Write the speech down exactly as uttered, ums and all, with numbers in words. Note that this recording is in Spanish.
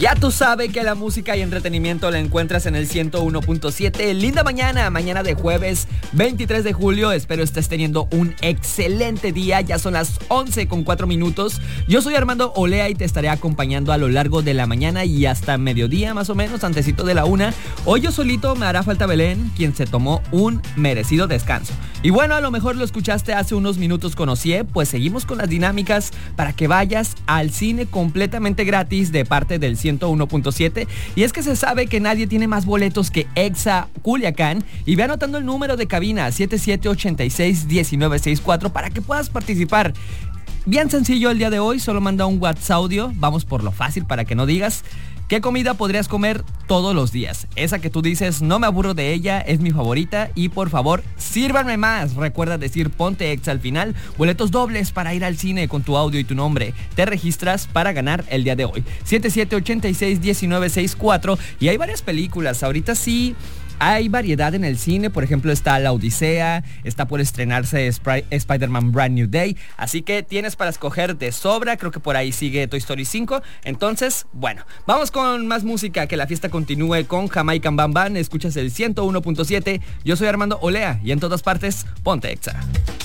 Ya tú sabes que la música y entretenimiento la encuentras en el ciento uno punto siete. Linda mañana, mañana de jueves veintitrés de julio. Espero estés teniendo un excelente día. Ya son las once con cuatro minutos. Yo soy Armando Olea y te estaré acompañando a lo largo de la mañana y hasta mediodía más o menos, antesito de la una. Hoy yo solito, me hará falta Belén, quien se tomó un merecido descanso. Y bueno, a lo mejor lo escuchaste hace unos minutos con Ocié, pues seguimos con las dinámicas para que vayas al cine completamente gratis de parte del ciento uno punto siete. Y es que se sabe que nadie tiene más boletos que Exa Culiacán. Y ve anotando el número de cabina siete siete ocho seis uno nueve seis cuatro para que puedas participar. Bien sencillo el día de hoy, solo manda un WhatsApp audio. Vamos por lo fácil para que no digas. ¿Qué comida podrías comer todos los días? Esa que tú dices, no me aburro de ella, es mi favorita y por favor, sírvanme más. Recuerda decir ponte Exa al final. Boletos dobles para ir al cine con tu audio y tu nombre. Te registras para ganar el día de hoy. siete siete ocho seis uno nueve seis cuatro. Y hay varias películas. Ahorita sí hay variedad en el cine, por ejemplo está La Odisea, está por estrenarse Sp- Spider-Man Brand New Day, así que tienes para escoger de sobra, creo que por ahí sigue Toy Story cinco, entonces, bueno, vamos con más música, que la fiesta continúe con Jamaican Bam Bam, escuchas el ciento uno punto siete, yo soy Armando Olea y en todas partes, ponte Exa.